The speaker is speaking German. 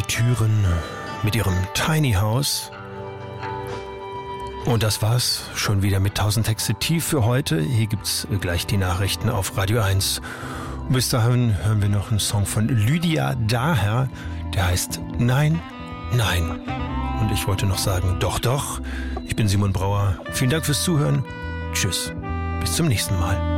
Türen mit ihrem Tiny House. Und das war's schon wieder mit 1000 Texte tief für heute. Hier gibt's gleich die Nachrichten auf Radio 1. Und bis dahin hören wir noch einen Song von Lydia Daher, der heißt Nein, Nein. Und ich wollte noch sagen, doch, doch. Ich bin Simon Brauer. Vielen Dank fürs Zuhören. Tschüss. Bis zum nächsten Mal.